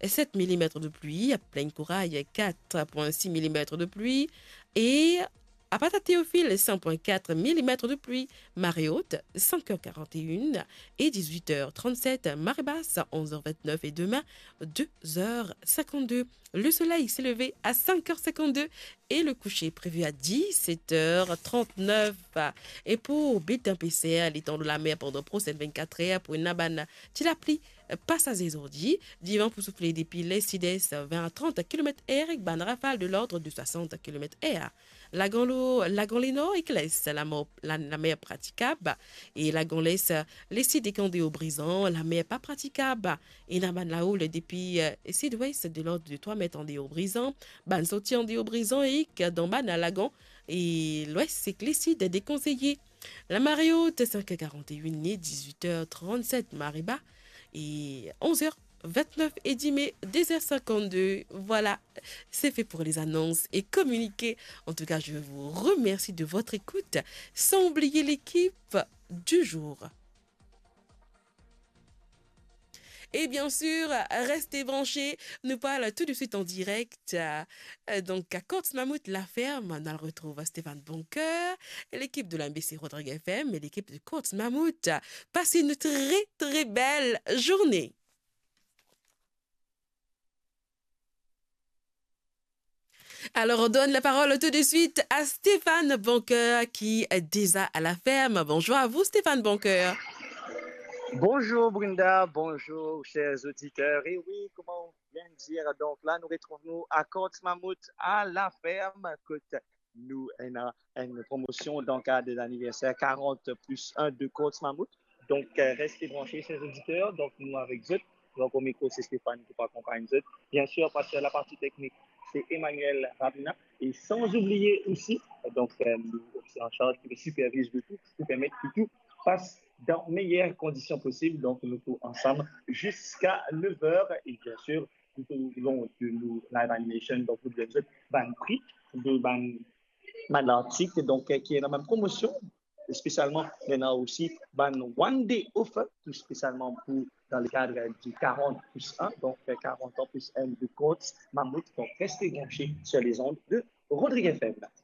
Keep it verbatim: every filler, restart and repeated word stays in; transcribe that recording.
sept millimètres de pluie. À Plaine Corail, quatre virgule six millimètres de pluie. Et à Pata-Théophile, cinq virgule quatre millimètres de pluie. Marée haute, cinq heures quarante et un et dix-huit heures trente-sept. Marée basse, onze heures vingt-neuf et demain, deux heures cinquante-deux. Le soleil s'est levé à cinq heures cinquante-deux et le coucher prévu à dix-sept heures trente-neuf. Et pour Bitin P C R, l'étang de la mer pendant prochaine vingt-quatre heures pour une nabane, tu la plis passe à Zézordi, divan pour souffler depuis les Sides vingt à trente kilomètres heure et ban rafale de l'ordre de soixante kilomètres heure. La Ganlo, la Ganlino éclaisse la, la, la mer praticable et la Ganlès, les sites décandés au brisant, la mer pas praticable. Et Naban la houle depuis euh, sud-ouest de l'ordre de trois mètres en déo brisant, ban sorti en déo brisant et dans ban à Lagon et l'ouest c'est que les sites déconseillés. La marée haute cinq heures quarante et un et dix-huit heures trente-sept marée bas et onze heures vingt-neuf et dix mai, dix heures cinquante-deux. Voilà, c'est fait pour les annonces et communiquer. En tout cas, je vous remercie de votre écoute, sans oublier l'équipe du jour. Et bien sûr, restez branchés. Nous parlons tout de suite en direct. Donc, à Côte Mammouth, la ferme, on le retrouve Stéphane Boncoeur, l'équipe de l'M B C Rodrigue F M et l'équipe de Côte Mammouth. Passez une très, très belle journée. Alors, on donne la parole tout de suite à Stéphane Boncoeur qui est déjà à la ferme. Bonjour à vous, Stéphane Boncoeur. Bonjour Brenda, bonjour chers auditeurs. Et oui, comment on vient de dire, donc là nous retrouvons à Côte Mammouth à la ferme. Côte, nous avons une promotion dans le cadre de l'anniversaire quarante plus un de Côte Mammouth. Donc euh, restez branchés chers auditeurs. Donc nous avec eux. Donc au micro c'est Stéphane qui peut accompagner eux. Bien sûr parce que la partie technique c'est Emmanuel Rabina. Et sans oublier aussi, donc euh, nous sommes en charge qui supervise de tout, qui permet que tout passe dans les meilleures conditions possibles. Donc, nous sommes ensemble jusqu'à neuf heures. Et bien sûr, nous voulons de nous live animation, donc nous avons un prix de ban l'article, donc qui est dans la même promotion. Spécialement, il y en a aussi ban One Day Offer, tout spécialement pour dans le cadre du quarante plus un, donc quarante ans plus un de Côte Mammouth. Donc, restez branchés sur les ondes de Rodrigue F M.